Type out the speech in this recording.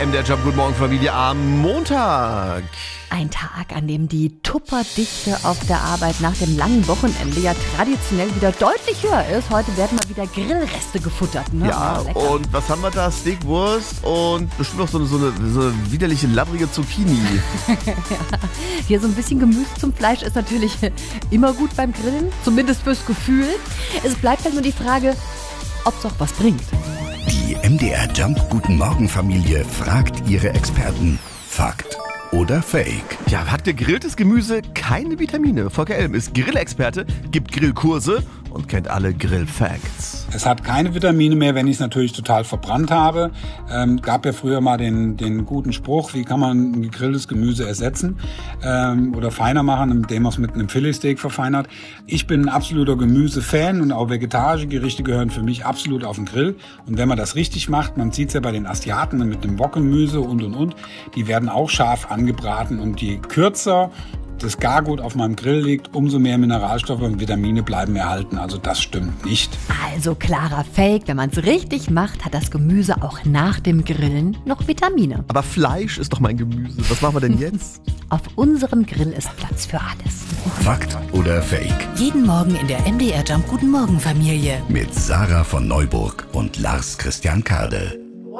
MDR Jump, guten Morgen Familie am Montag. Ein Tag, an dem die Tupperdichte auf der Arbeit nach dem langen Wochenende ja traditionell wieder deutlich höher ist. Heute werden mal wieder Grillreste gefuttert. Ne? Ja, und was haben wir da? Steakwurst und bestimmt noch so eine widerliche, labbrige Zucchini. Ja. Hier so ein bisschen Gemüse zum Fleisch ist natürlich immer gut beim Grillen, zumindest fürs Gefühl. Es bleibt halt nur die Frage, ob es auch was bringt. Die MDR Jump Guten Morgen Familie fragt ihre Experten. Fakt oder Fake? Ja, hat gegrilltes Gemüse keine Vitamine? Volker Elm ist Grillexperte, gibt Grillkurse und kennt alle Grillfacts. Es hat keine Vitamine mehr, wenn ich es natürlich total verbrannt habe. Gab ja früher mal den guten Spruch, wie kann man ein gegrilltes Gemüse ersetzen oder feiner machen, indem man es mit einem Filetsteak verfeinert. Ich bin ein absoluter Gemüsefan und auch vegetarische Gerichte gehören für mich absolut auf den Grill. Und wenn man das richtig macht, man sieht es ja bei den Asiaten mit dem Wokgemüse und, die werden auch scharf angebraten und je kürzer das Gargut auf meinem Grill liegt, umso mehr Mineralstoffe und Vitamine bleiben erhalten. Also das stimmt nicht. Also klarer Fake, wenn man es richtig macht, hat das Gemüse auch nach dem Grillen noch Vitamine. Aber Fleisch ist doch mein Gemüse. Was machen wir denn jetzt? Auf unserem Grill ist Platz für alles. Fakt oder Fake? Jeden Morgen in der MDR Jump Guten Morgen Familie. Mit Sarah von Neuburg und Lars Christian Kade.